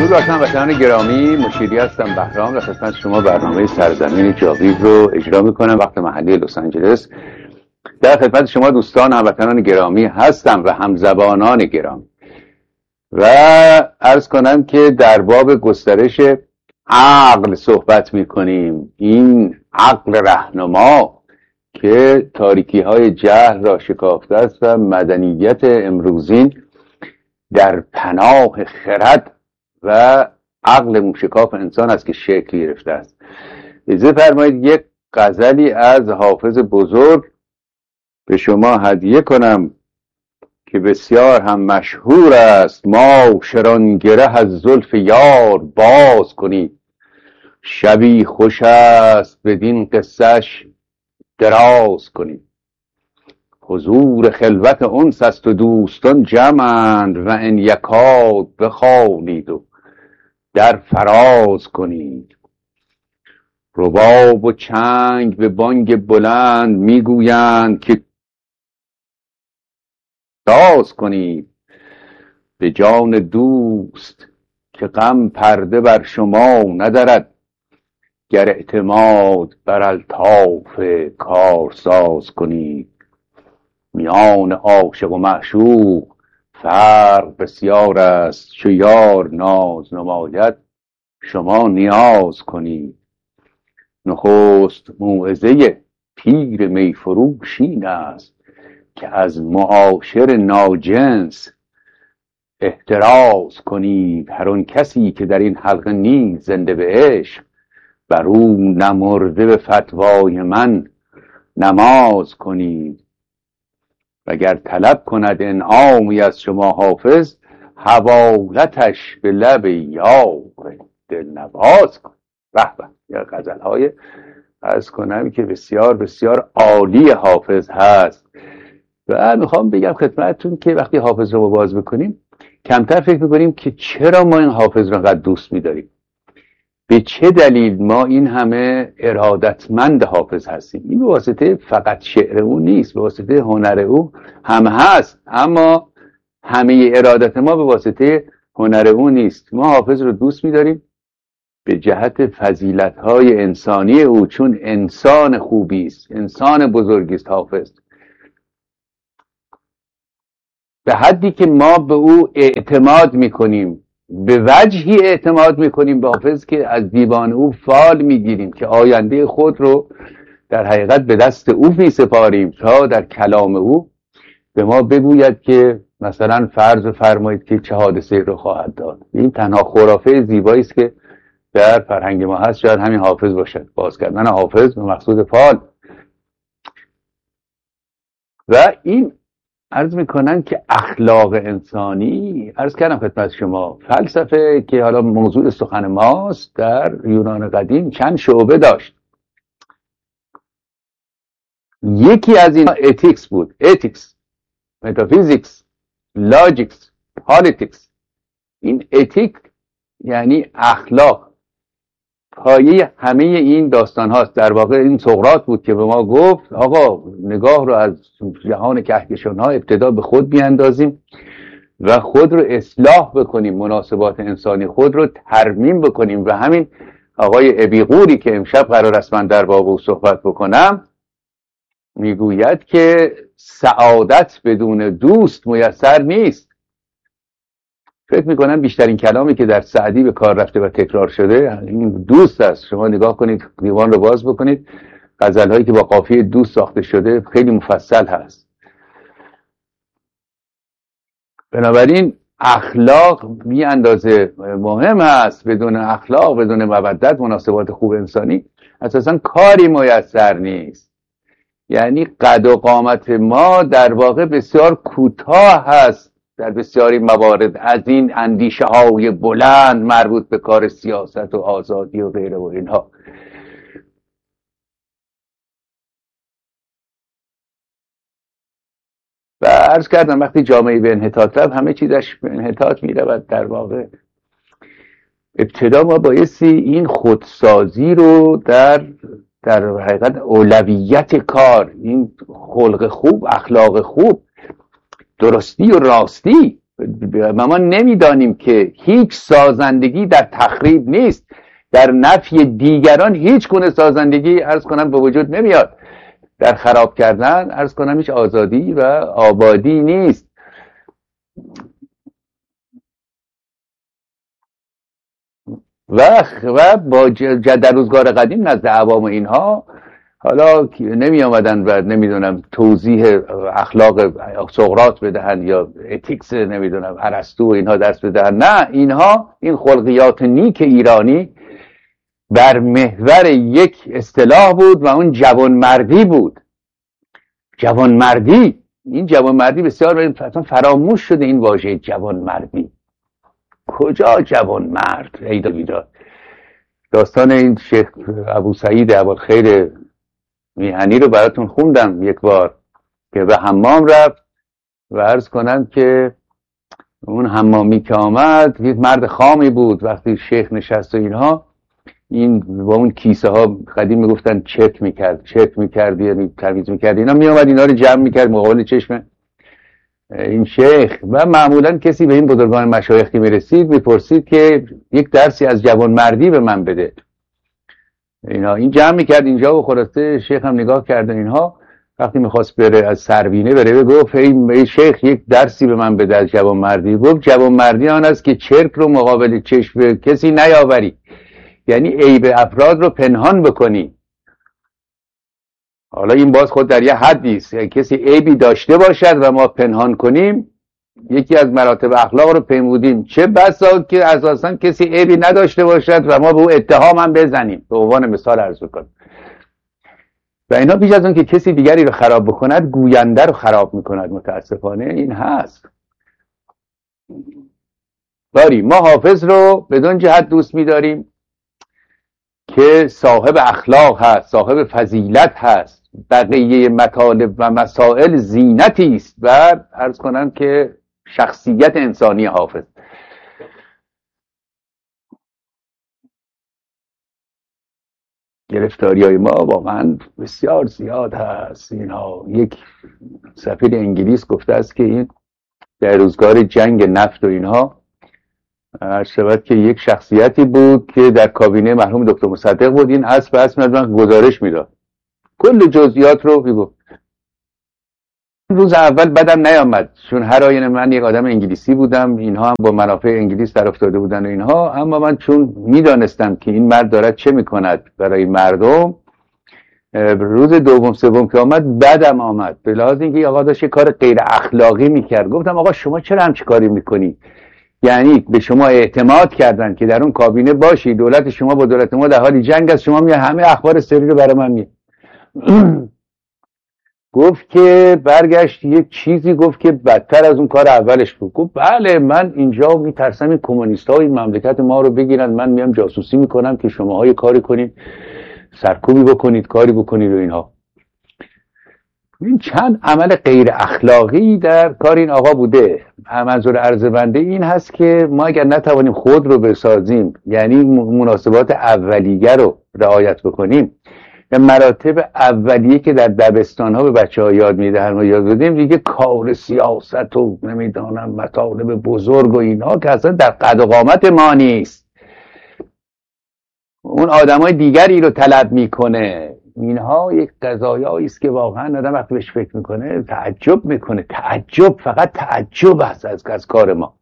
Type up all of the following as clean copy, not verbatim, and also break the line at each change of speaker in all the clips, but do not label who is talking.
درود بر هموطنان گرامی، مشیری هستم بهرام و خدمت شما برنامه سرزمین جاوید رو اجرا میکنم. وقت محلی لس آنجلس در خدمت شما دوستان هموطنان گرامی هستم و همزبانان گرامی و عرض کنم که در باب گسترش عقل صحبت میکنیم. این عقل رهنما که تاریکی های جهل را شکافته است و مدنیت امروزین در پناه خرد و عقل موشکاف انسان است که شکل گرفته است. اجازه فرمایید یک غزلی از حافظ بزرگ به شما هدیه کنم که بسیار هم مشهور است. ما شران گره از زلف یار باز کنید، شبی خوش است بدین قصه‌اش دراز کنید. حضور خلوت انس است و دوستان جمعند و ان یکاد بخوانید و در فراز کنید. رباب و چنگ به بانگ بلند میگویند که راز کنید. به جان دوست که غم پرده بر شما ندارد، گر اعتماد بر الطاف کارساز کنید. میان عاشق و معشوق فرق بسیار است، چو یار ناز نماید شما نیاز کنید. نخست موعظه پیر میفروش این است، که از معاشر ناجنس احتراز کنید. هر آن کسی که در این حلقه نیست زنده به عشق، بر او نمرده به فتوای من نماز کنید. وگر طلب کند انعامی از شما حافظ، حوالتش به لب یار دلنواز کن. به به، یا غزل‌های عرض کنم که بسیار بسیار عالی حافظ هست. و میخوام بگم خدمتتون که وقتی حافظ رو باز بکنیم کمتر فکر میکنیم که چرا ما این حافظ رو انقدر دوست میداریم، به چه دلیل ما این همه ارادتمند حافظ هستیم. این به واسطه فقط شعر او نیست، به واسطه هنر او هم هست، اما همه ارادت ما به واسطه هنر او نیست. ما حافظ رو دوست می‌داریم به جهت فضیلت‌های انسانی او، چون انسان خوبی است، انسان بزرگی است حافظ. به حدی که ما به او اعتماد می‌کنیم، به وجهی اعتماد میکنیم به حافظ که از دیوان او فال میگیریم که آینده خود رو در حقیقت به دست او میسپاریم تا در کلام او به ما بگوید که مثلا فرض فرمایید که چه حادثه رو خواهد داد. این تنها خرافه زیبایی است که در فرهنگ ما هست، شاید همین حافظ باشد، باز کردن حافظ به مقصود فال. و این عرض میکنن که اخلاق انسانی، عرض کردم خدمت شما، فلسفه که حالا موضوع سخن ماست در یونان قدیم چند شعبه داشت. یکی از این اتیکس بود، اتیکس، متافیزیکس، لاجیکس، پالیتیکس. این اتیک یعنی اخلاق، پایه همه این داستان هاست. در واقع این سقراط بود که به ما گفت آقا نگاه رو از جهان کهکشان ها ابتدا به خود بیاندازیم و خود رو اصلاح بکنیم، مناسبات انسانی خود رو ترمیم بکنیم. و همین آقای ابیقوری که امشب قرار است من در باب او صحبت بکنم میگوید که سعادت بدون دوست میسر نیست. فکر میکنم بیشترین کلامی که در سعدی به کار رفته و تکرار شده این دوست است. شما نگاه کنید، دیوان رو باز بکنید، غزل‌هایی که با قافیه دوست ساخته شده خیلی مفصل هست. بنابراین اخلاق بی اندازه مهم است. بدون اخلاق، بدون مودت، مناسبات خوب انسانی اساساً کاری میسر نیست. یعنی قد و قامت ما در واقع بسیار کوتاه هست در بسیاری موارد از این اندیشه های بلند مربوط به کار سیاست و آزادی و غیره و اینها. و عرض کردم وقتی جامعه به انحطاط رفت همه چیزش به انحطاط می رود. در واقع ابتدا ما بایستی این خودسازی رو در حقیقت اولویت کار، این خلق خوب، اخلاق خوب، درستی و راستی و ما نمیدانیم که هیچ سازندگی در تخریب نیست، در نفی دیگران هیچ گونه سازندگی عرض کنم به وجود نمیاد. در خراب کردن عرض کنم هیچ آزادی و آبادی نیست. و با در روزگار قدیم نزد عوام اینها حالا نمی آمدن و نمیدونم توضیح اخلاق سقراط بدهن یا اتیکس نمیدونم ارسطو و اینها درس بدهن، نه، اینها این خلقیات نیک ایرانی بر محور یک اصطلاح بود و اون جوانمردی بود. جوانمردی، این جوانمردی بسیار فراموش شده این واژه جوانمردی. کجا جوانمرد؟ ای بیداد. داستان این شیخ ابو سعید ابوالخیر میهنی رو براتون خوندم یک بار که به حمام رفت و عرض کنم که اون حمامی که آمد یک مرد خامی بود. وقتی شیخ نشست و اینها، این با اون کیسه ها قدیم میگفتن چک میکرد یعنی تمیز میکرد، اینا میامد اینا رو جمع میکرد مقابل چشم این شیخ. و معمولا کسی به این بزرگان مشایخی میرسید میپرسید که یک درسی از جوانمردی به من بده. اینا این جمع میکرد اینجا و خلاصه شیخ هم نگاه کرد و اینها. وقتی میخواست بره از سربینه بره گفت ای شیخ یک درسی به من بده از جوانمردی. گفت جوانمردی آن است که چرک رو مقابل چشم کسی نیاوری، یعنی عیب افراد رو پنهان بکنی. حالا این باز خود در یه حدی است، یعنی کسی عیبی داشته باشد و ما پنهان کنیم، یکی از مراتب اخلاق رو پیمودیم. چه بسا که اساسا کسی عیبی نداشته باشد و ما به او اتهام هم بزنیم، به عنوان مثال عرض کنیم. و اینا پیش از اون که کسی دیگری رو خراب بکند گوینده رو خراب میکند. متاسفانه این هست. ما حافظ رو بدون جهت دوست می‌داریم که صاحب اخلاق هست، صاحب فضیلت هست، بقیه مطالب و مسائل زینتی است و عرض کنم که شخصیت انسانی حافظ. گرفتاری های ما واقعا بسیار زیاد هست. اینها یک سفیر انگلیس گفته است که این در روزگار جنگ نفت و اینها عرض شود که یک شخصیتی بود که در کابینه مرحوم دکتر مصدق بود. این اسب من گزارش میداد، کل جزئیات رو میگفت. روز اول بدم نیامد، چون هر آینه من یک آدم انگلیسی بودم، اینها هم با منافع انگلیس در افتاده بودن و اینها، اما من چون میدانستم که این مرد دارد چه میکند برای مردم، روز دوم سوم که آمد بدم آمد، به لحاظ اینکه آقا داشت کار غیر اخلاقی میکرد. گفتم آقا شما چرا همچین کاری میکنی؟ یعنی به شما اعتماد کردن که در اون کابینه باشی، دولت شما با دولت ما در حال جنگ است، شما میاد همه اخبار سری رو برای من گفت که برگشت یک چیزی گفت که بدتر از اون کار اولش بود. گفت بله من اینجا میترسم این کمونیست‌ها این مملکت ما رو بگیرن، من میام جاسوسی میکنم که شماها یه کاری کنید، سرکوبی بکنید، کاری بکنید و اینها. این چند عمل غیر اخلاقی در کار این آقا بوده. منظور عرض بنده این هست که ما اگر نتوانیم خود رو بسازیم، یعنی مناسبات اولیه رو رعایت بکنیم، مراتب اولیه که در دبستان ها به بچه ها یاد میدهن و یاد بدیم، دیگه کار سیاست و نمیدانم مطالب بزرگ و اینها که اصلا در قد و قامت ما نیست، اون آدمای دیگری رو طلب میکنه. اینها یک قضایایی است که واقعا آدم وقتی بهش فکر میکنه تعجب میکنه. تعجب، فقط تعجب هست از کار ما.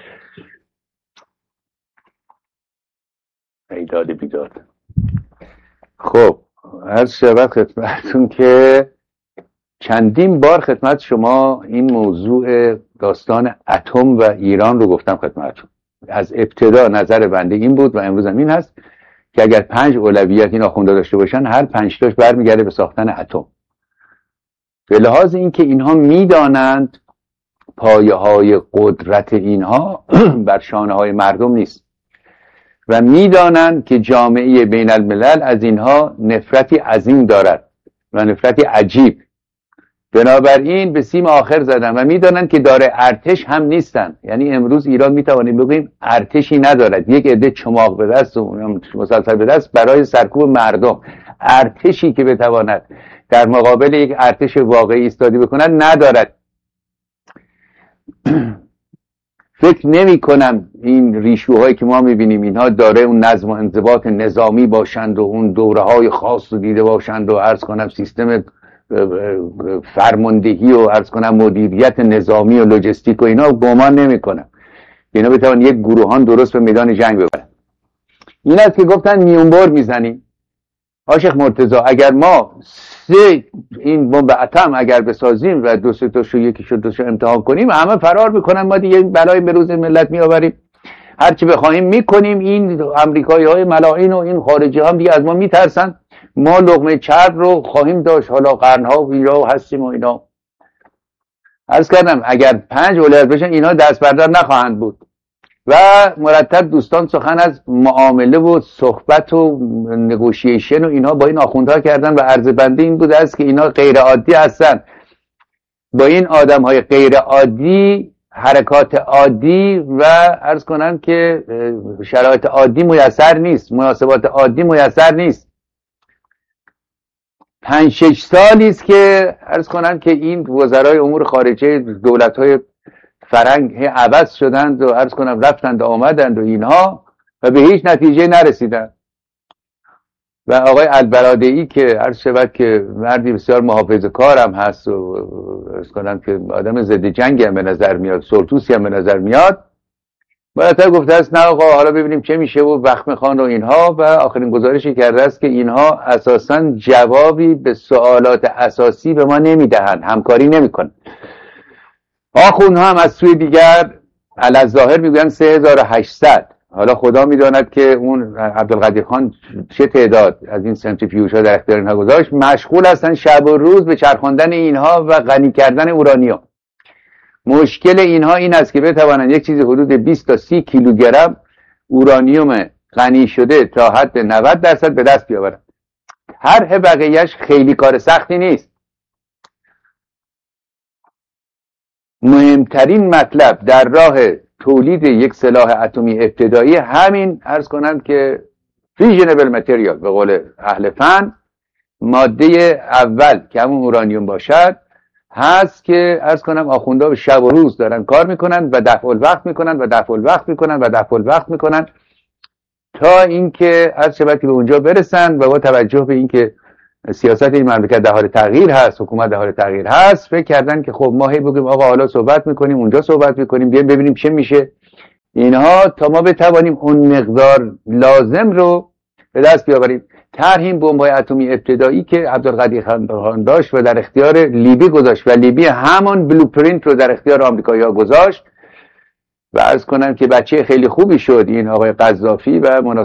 ایداد بیداد. خب عرض شود خدمتتون که چندین بار خدمت شما این موضوع داستان اتم و ایران رو گفتم خدمتتون. از ابتدا نظر بنده این بود و امروز هم این هست که اگر 5 اولویت این آخونده داشته باشن، هر 5 تاش برمیگرده به ساختن اتم. به لحاظ اینکه اینها میدانند پایه های قدرت اینها بر شانه های مردم نیست و میدانند که جامعه بین الملل از اینها نفرتی عظیم دارد و نفرتی عجیب. بنابراین به سیم آخر زدن و میدانند که داره ارتش هم نیستن. یعنی امروز ایران میتوانیم بگوییم ارتشی ندارد، یک عده چماق به دست و مسلسل به دست برای سرکوب مردم. ارتشی که بتواند در مقابل یک ارتش واقعی ایستادی بکند ندارد. فکر نمی کنم این ریشوهایی که ما میبینیم اینها داره اون نظم و انضباط نظامی باشند و اون دوره های خاص رو دیده باشند و عرض کنم سیستم فرماندهی و عرض کنم مدیریت نظامی و لوجستیک و اینا گمان نمی کنم اینا بتوان یک گروهان درست به میدان جنگ ببرن. این است که گفتن میونبر میزنیم. عاشق مرتضی اگر ما این بمب اتم اگر بسازیم و دو سه تاشو یکیشو دوشو امتحان کنیم همه فرار میکنن، ما دیگه بلای به روز ملت میآوریم، هر چی بخوایم میکنیم. این امریکایی های ملاعین و این خارجی هم دیگه از ما میترسن، ما لقمه چرب رو خواهیم داشت، حالا قرنها و اینجا هستیم و اینا. عرض کردم اگر 5 ولایت بشن اینا دست بردار نخواهند بود. و مرتب دوستان سخن از معامله و صحبت و نگوشیشن و اینها با این آخوندها کردن و عرض بنده این بوده است که اینا غیر عادی هستن. با این آدم های غیر عادی حرکات عادی و عرض کنم که شرایط عادی میسر نیست، مناسبات عادی میسر نیست. 5-6 سالی است که عرض کنم که این وزرای امور خارجه دولت‌های فرنگ عوض شدند و عرض کنم رفتند و آمدند و اینها و به هیچ نتیجه نرسیدند. و آقای البرادعی که عرض شود که مردی بسیار محافظه‌کار هم هست و عرض کنم که آدم ضد جنگی هم به نظر میاد، سلطوسی هم به نظر میاد، مرتب گفته است نه آقا حالا ببینیم چه میشه و وخم خان و اینها. و آخرین گزارشی کرده است که اینها اساساً جوابی به سوالات اساسی به ما نمیدهند، همکاری نمیکنن. آخوندها هم از سوی دیگر علی‌الظاهر میگویند 3800. حالا خدا میداند که اون عبدالقدیر خان چه تعداد از این سنتریفیوژها در اختیار اینها گذاشت. مشغول هستن شب و روز به چرخاندن اینها و غنی کردن اورانیوم. مشکل اینها این است که بتوانند یک چیزی حدود 20 تا 30 کیلوگرم اورانیوم غنی شده تا حد 90% به دست بیاورند. طرح بقیه‌اش خیلی کار سختی نیست. مهمترین مطلب در راه تولید یک سلاح اتمی ابتدایی همین عرض کنم که فیژنبل متریال به قول اهل فن، ماده اول که همون اورانیوم باشد هست که عرض کنم آخوندها شب و روز دارن کار میکنن و دفع الوقت میکنن و دفع الوقت میکنن و دفع الوقت میکنن تا اینکه عرض شود که به اونجا برسن. و با توجه به اینکه سیاست این مملکت در حال تغییر هست، حکومت در حال تغییر هست، فکر کردن که خب ما هی بگیم آقا حالا صحبت میکنیم اونجا صحبت میکنیم بیایم ببینیم چه میشه اینها تا ما بتوانیم اون مقدار لازم رو به دست بیاوریم. طرح این بمب‌های اتمی ابتدایی که عبدالقدیر خان داشت و در اختیار لیبی گذاشت و لیبی همون بلوپرینت رو در اختیار آمریکایی‌ها گذاشت و عرض کنم که بچه خیلی خوبی شد این آقای قذافی و